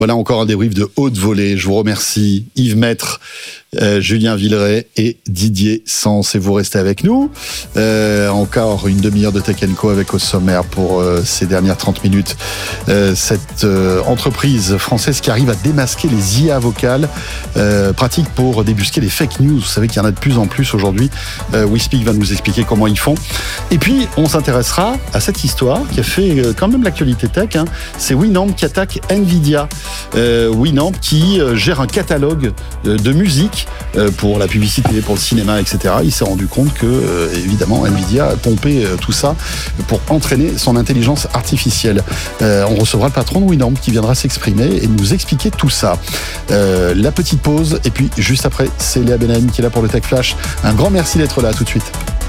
Voilà encore un débrief de haute volée. Je vous remercie Yves Maître, Julien Villeray et Didier Sens. Et vous restez avec nous. Encore une demi-heure de Tech & Co avec au sommaire pour ces dernières 30 minutes. Cette entreprise française qui arrive à démasquer les IA vocales, pratique pour débusquer les fake news. Vous savez qu'il y en a de plus en plus aujourd'hui. WeSpeak va nous expliquer comment ils font. Et puis, on s'intéressera à cette histoire qui a fait quand même l'actualité tech. C'est Winamp qui attaque Nvidia. Winamp qui gère un catalogue de musique pour la publicité, pour le cinéma, etc. Il s'est rendu compte que, évidemment, Nvidia a pompé tout ça pour entraîner son intelligence artificielle. On recevra le patron de Winamp qui viendra s'exprimer et nous expliquer tout ça. La petite pause, et puis juste après, c'est Léa Benaïm qui est là pour le Tech Flash. Un grand merci d'être là, à tout de suite.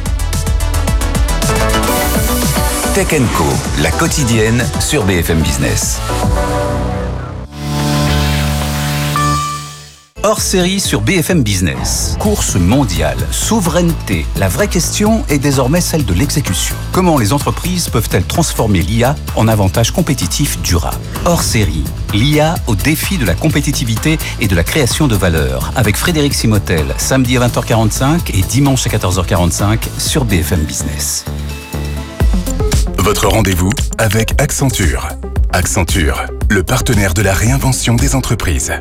Tech & Co, la quotidienne sur BFM Business. Hors série sur BFM Business. Course mondiale, souveraineté. La vraie question est désormais celle de l'exécution. Comment les entreprises peuvent-elles transformer l'IA en avantage compétitif durable? Hors série, l'IA au défi de la compétitivité et de la création de valeur. Avec Frédéric Simotel, samedi à 20h45 et dimanche à 14h45 sur BFM Business. Votre rendez-vous avec Accenture. Accenture, le partenaire de la réinvention des entreprises.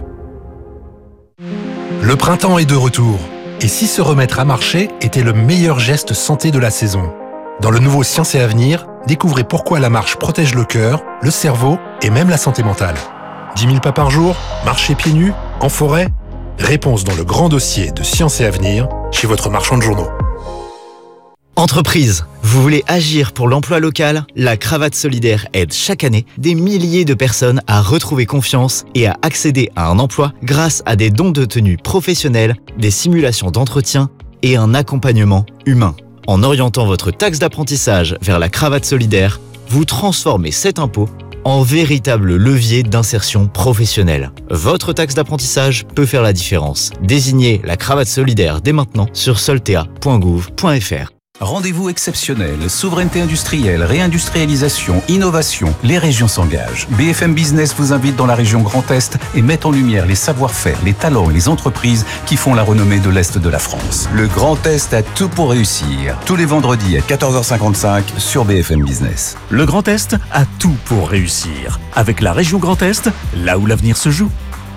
Le printemps est de retour. Et si se remettre à marcher était le meilleur geste santé de la saison? Dans le nouveau Science et Avenir, découvrez pourquoi la marche protège le cœur, le cerveau et même la santé mentale. 10 000 pas par jour? Marcher pieds nus? En forêt? Réponse dans le grand dossier de Science et Avenir chez votre marchand de journaux. Entreprise, vous voulez agir pour l'emploi local? La Cravate Solidaire aide chaque année des milliers de personnes à retrouver confiance et à accéder à un emploi grâce à des dons de tenue professionnels, des simulations d'entretien et un accompagnement humain. En orientant votre taxe d'apprentissage vers la Cravate Solidaire, vous transformez cet impôt en véritable levier d'insertion professionnelle. Votre taxe d'apprentissage peut faire la différence. Désignez la Cravate Solidaire dès maintenant sur soltea.gouv.fr. Rendez-vous exceptionnel, souveraineté industrielle, réindustrialisation, innovation, les régions s'engagent. BFM Business vous invite dans la région Grand Est et met en lumière les savoir-faire, les talents et les entreprises qui font la renommée de l'Est de la France. Le Grand Est a tout pour réussir. Tous les vendredis à 14h55 sur BFM Business. Le Grand Est a tout pour réussir. Avec la région Grand Est, là où l'avenir se joue.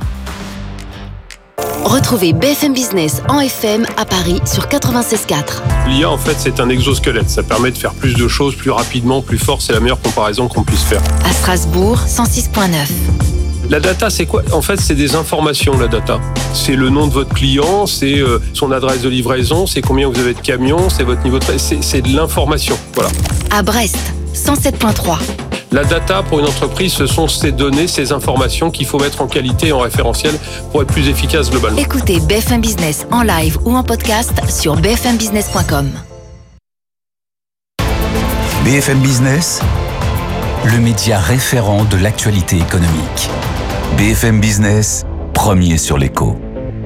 Retrouvez BFM Business en FM à Paris sur 96.4. L'IA, en fait, c'est un exosquelette. Ça permet de faire plus de choses plus rapidement, plus fort. C'est la meilleure comparaison qu'on puisse faire. À Strasbourg, 106.9. La data, c'est quoi? En fait, c'est des informations, la data. C'est le nom de votre client, c'est son adresse de livraison, c'est combien vous avez de camions, c'est votre niveau de... C'est de l'information, voilà. À Brest, 107.3. La data, pour une entreprise, ce sont ces données, ces informations qu'il faut mettre en qualité et en référentiel pour être plus efficace globalement. Écoutez BFM Business en live ou en podcast sur bfmbusiness.com. BFM Business, le média référent de l'actualité économique. BFM Business, premier sur l'écho.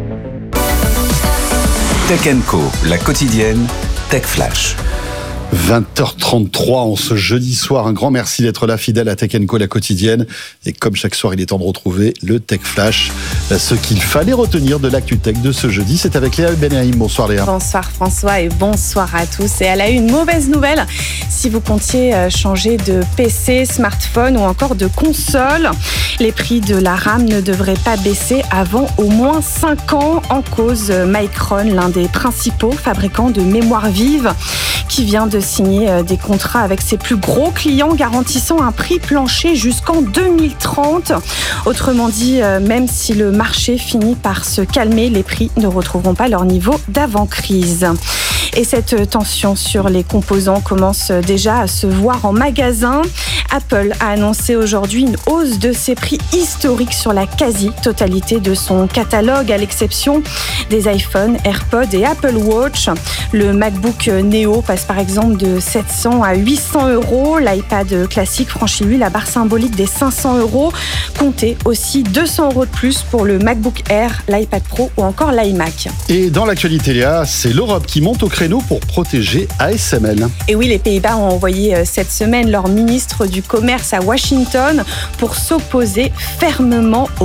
Tech & Co, la quotidienne, Tech Flash. 20h33 en ce jeudi soir. Un grand merci d'être là, fidèle à Tech & Co, la quotidienne. Et comme chaque soir, il est temps de retrouver le Tech Flash. Ce qu'il fallait retenir de l'actu tech de ce jeudi, c'est avec Léa Benaïm. Bonsoir Léa. Bonsoir François et bonsoir à tous. Et elle a eu une mauvaise nouvelle si vous comptiez changer de PC, smartphone ou encore de console. Les prix de la RAM ne devraient pas baisser avant au moins 5 ans. En cause, Micron, l'un des principaux fabricants de mémoire vive, qui vient de signer des contrats avec ses plus gros clients garantissant un prix plancher jusqu'en 2030. Autrement dit, même si le marché finit par se calmer, les prix ne retrouveront pas leur niveau d'avant-crise. Et cette tension sur les composants commence déjà à se voir en magasin. Apple a annoncé aujourd'hui une hausse de ses prix historiques sur la quasi-totalité de son catalogue, à l'exception des iPhone, AirPods et Apple Watch. Le MacBook Neo passe par exemple de 700 à 800 €. L'iPad classique franchit lui la barre symbolique des 500 €. Comptez aussi 200 € de plus pour le MacBook Air, l'iPad Pro ou encore l'iMac. Et dans l'actualité, Léa, c'est l'Europe qui monte au créneau pour protéger ASML. Et oui, les Pays-Bas ont envoyé cette semaine leur ministre du Commerce à Washington pour s'opposer fermement au